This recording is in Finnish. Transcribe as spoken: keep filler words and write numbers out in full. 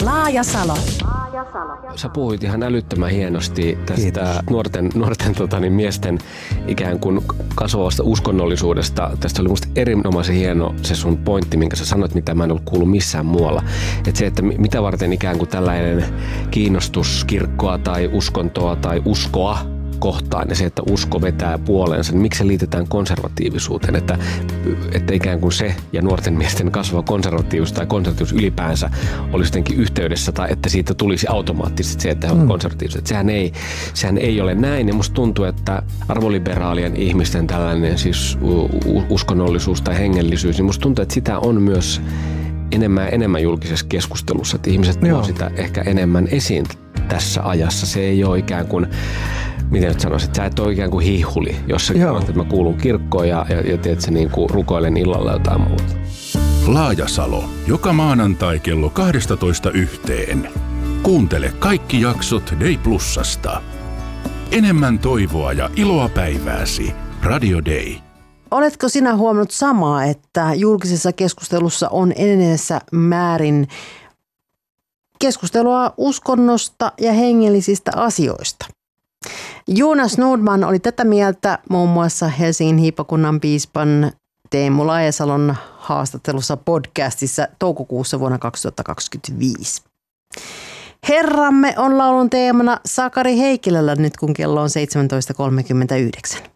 Laajasalo. Sä puhuit ihan älyttömän hienosti tästä Kiitos. nuorten, nuorten tota, niin miesten ikään kuin kasvavasta uskonnollisuudesta. Tästä oli musta erinomaisen hieno se sun pointti, minkä sä sanoit, mitä mä en ollut kuullut missään muualla. Että se, että mitä varten ikään kuin tällainen kiinnostus kirkkoa tai uskontoa tai uskoa kohtaan ja se, että usko vetää puoleensa, niin miksi se liitetään konservatiivisuuteen, että, että ikään kuin se ja nuorten miesten kasvava konservatiivisuus tai konservatiivisuus ylipäänsä olisi jotenkin yhteydessä tai että siitä tulisi automaattisesti se, että he ovat mm. konservatiiviset. Sehän ei, sehän ei ole näin ja musta tuntuu, että arvoliberaalien ihmisten tällainen siis uskonnollisuus tai hengellisyys, niin musta tuntuu, että sitä on myös enemmän enemmän julkisessa keskustelussa, että ihmiset tuovat sitä ehkä enemmän esiin tässä ajassa. Se ei ole ikään kuin miten nyt sanoisin, että sä et ole ikään kuin hihuli, jos sä kerrot, että mä kuulun kirkkoon ja, ja, ja tiedät, niin kuin rukoilen illalla jotain muuta. Laajasalo. Joka maanantai kello kaksitoista yhteen. Kuuntele kaikki jaksot Day Plusasta. Enemmän toivoa ja iloa päivääsi. Radio Day. Oletko sinä huomannut samaa, että julkisessa keskustelussa on enenevässä määrin keskustelua uskonnosta ja hengellisistä asioista? Jonas Nordman oli tätä mieltä muun muassa Helsingin hiippakunnan piispan Teemu Laajasalon haastattelussa podcastissa toukokuussa vuonna kaksituhattakaksikymmentäviisi. Herramme on laulun teemana Sakari Heikilällä nyt kun kello on seitsemäntoista kolmekymmentäyhdeksän.